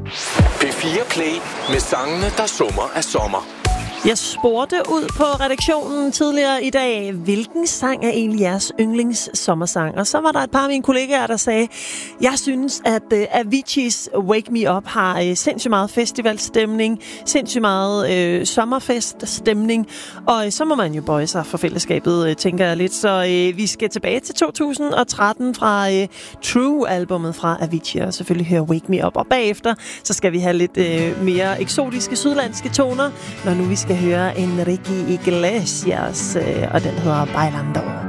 P4 Play med sangene, der summer af sommer. Jeg spurgte ud på redaktionen tidligere i dag, hvilken sang er egentlig jeres yndlings-sommersang? Og så var der et par af mine kollegaer, der sagde, jeg synes, at Avicii's Wake Me Up har sindssygt meget festivalstemning, sindssygt meget sommerfeststemning, og så må man jo bøje sig for fællesskabet, tænker jeg lidt. Så vi skal tilbage til 2013 fra True-albummet fra Avicii, og selvfølgelig høre Wake Me Up. Og bagefter, så skal vi have lidt mere eksotiske sydlandske toner, når nu vi skal høre Enrique Iglesias, og den hedder Bailando.